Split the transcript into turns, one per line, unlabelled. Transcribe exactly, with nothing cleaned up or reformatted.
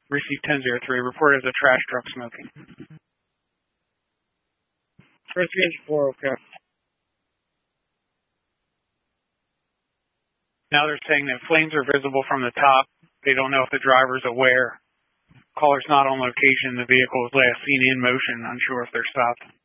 Received ten oh three. Reported as a trash truck smoking. Investigation four, okay. Now they're saying that flames are visible from the top. They don't know if the driver's aware. Caller's not on location. The vehicle was last seen in motion. Unsure if they're stopped.